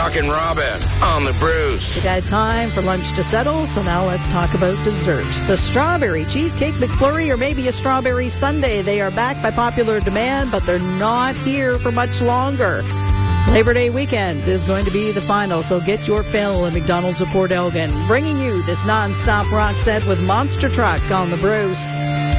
Chuck and Robin on the Bruce. We got time for lunch to settle, so now let's talk about dessert. The Strawberry Cheesecake McFlurry, or maybe a Strawberry Sundae. They are back by popular demand, but they're not here for much longer. Labor Day weekend is going to be the final, so get your fill at McDonald's of Port Elgin. Bringing you this non-stop rock set with Monster Truck on the Bruce.